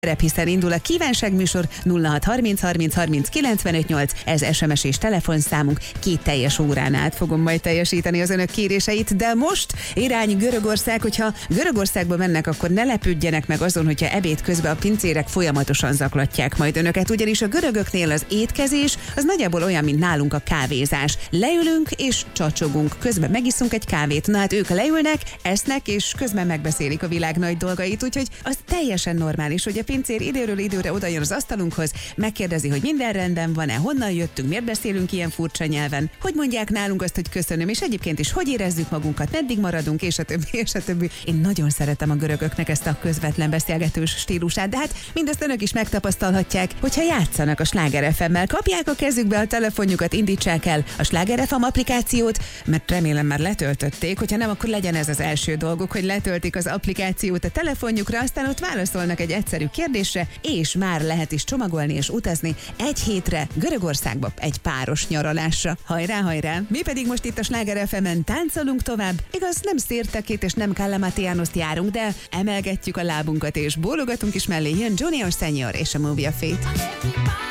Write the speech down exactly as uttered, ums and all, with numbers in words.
Hiszen indul a kívánságműsor nulla hat harminc harminc harminc kilencvenöt nyolc, ez es em es és telefonszámunk, két teljes órán át fogom majd teljesíteni az önök kéréseit, de most irány Görögország, hogyha Görögországba mennek, akkor ne lepődjenek meg azon, hogyha ebéd közben a pincérek folyamatosan zaklatják majd önöket, ugyanis a görögöknél az étkezés az nagyjából olyan, mint nálunk a kávézás. Leülünk és csacsogunk, közben megiszunk egy kávét, na hát ők leülnek, esznek és közben megbeszélik a világ nagy dolgait, úgyhogy az teljesen normális, hogy a pincér időről időre odajön az asztalunkhoz, megkérdezi, hogy minden rendben van-e, honnan jöttünk, miért beszélünk ilyen furcsa nyelven, hogy mondják nálunk azt, hogy köszönöm, és egyébként is hogy érezzük magunkat, meddig maradunk, és a többi, és a többi. Én nagyon szeretem a görögöknek ezt a közvetlen beszélgetős stílusát, de hát mindezt önök is megtapasztalhatják, hogyha játszanak a Sláger ef emmel, kapják a kezükbe a telefonjukat, indítsák el a Sláger ef em applikációt, mert remélem már letöltötték, hogyha nem, akkor legyen ez az első dolguk, hogy letöltik az applikációt a telefonjukra, aztán ott válaszolnak egy egyszerű kérdésre, és már lehet is csomagolni és utazni egy hétre Görögországba egy páros nyaralásra. Hajrá, hajrá! Mi pedig most itt a Sláger ef emen táncolunk tovább. Igaz, nem Szirtekét és nem Kalamatianost járunk, de emelgetjük a lábunkat és bólogatunk is mellé. Jön Junior Senior és a Movie of Fate.